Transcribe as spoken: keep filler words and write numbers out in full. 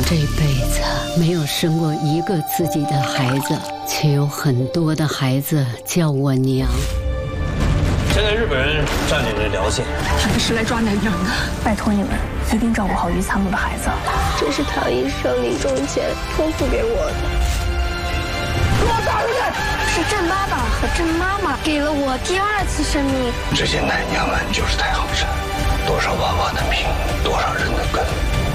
这辈子没有生过一个自己的孩子，却有很多的孩子叫我娘。 现在日本人占领了辽县， 他们是来抓南洋的。 拜托你们一定照顾好于参谋的孩子。 这是唐医生临终前托付给我的。 给我打出去！ 是郑爸爸和郑妈妈给了我第二次生命。 这些南洋湾就是太行山，多少娃娃的命，多少人的根。